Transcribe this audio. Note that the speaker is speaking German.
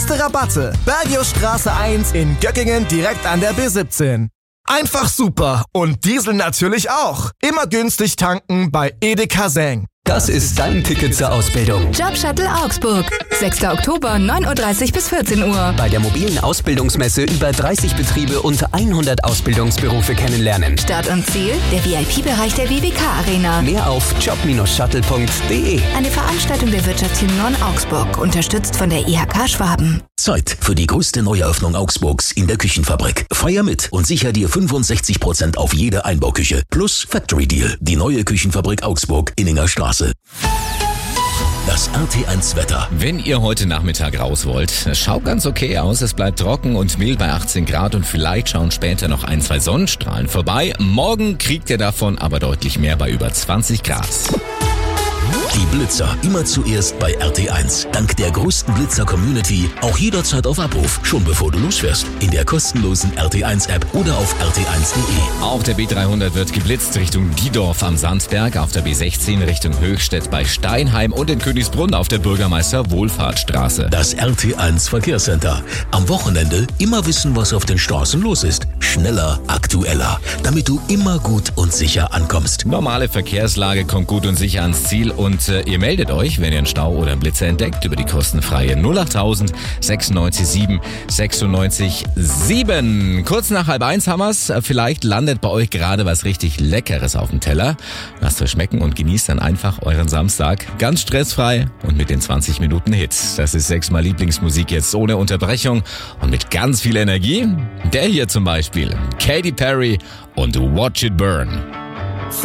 Beste Rabatte. Bergiusstraße 1 in Göckingen direkt an der B17. Einfach super und Diesel natürlich auch. Immer günstig tanken bei Edeka Seng. Das ist dein Ticket zur Ausbildung. Jobshuttle Augsburg. 6. Oktober, 9.30 Uhr bis 14 Uhr. Bei der mobilen Ausbildungsmesse über 30 Betriebe und 100 Ausbildungsberufe kennenlernen. Start und Ziel, der VIP-Bereich der WWK Arena. Mehr auf job-shuttle.de. Eine Veranstaltung der Wirtschaftsteam Non-Augsburg, unterstützt von der IHK Schwaben. Zeit für die größte Neueröffnung Augsburgs in der Küchenfabrik. Feier mit und sicher dir 65% auf jede Einbauküche. Plus Factory Deal. Die neue Küchenfabrik Augsburg, Inninger Straße. Das RT1-Wetter. Wenn ihr heute Nachmittag raus wollt, es schaut ganz okay aus. Es bleibt trocken und mild bei 18 Grad und vielleicht schauen später noch 1, 2 Sonnenstrahlen vorbei. Morgen kriegt ihr davon aber deutlich mehr bei über 20 Grad. Die Blitzer immer zuerst bei RT1. Dank der größten Blitzer-Community auch jederzeit auf Abruf, schon bevor du losfährst. In der kostenlosen RT1-App oder auf rt1.de. Auf der B300 wird geblitzt Richtung Diedorf am Sandberg, auf der B16 Richtung Höchstädt bei Steinheim und in Königsbrunn auf der Bürgermeister-Wohlfahrtsstraße. Das RT1 Verkehrscenter. Am Wochenende immer wissen, was auf den Straßen los ist. Schneller, aktueller, damit du immer gut und sicher ankommst. Normale Verkehrslage kommt gut und sicher ans Ziel und ihr meldet euch, wenn ihr einen Stau oder einen Blitzer entdeckt, über die kostenfreie 08000 96 7 96 7. Kurz nach 12:30 haben wir's. Vielleicht landet bei euch gerade was richtig Leckeres auf dem Teller. Lasst euch schmecken und genießt dann einfach euren Samstag ganz stressfrei und mit den 20 Minuten Hits. Das ist 6-mal Lieblingsmusik jetzt ohne Unterbrechung und mit ganz viel Energie. Der hier zum Beispiel, Katy Perry und Watch It Burn.